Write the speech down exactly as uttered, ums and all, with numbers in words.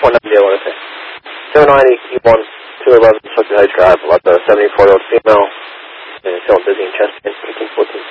One ninety, I want to say. seven ninety, E one, two eleven, Sucker Heights Drive, about the seventy-four-year-old female, and feeling dizzy and chest pain, fifteen fourteen.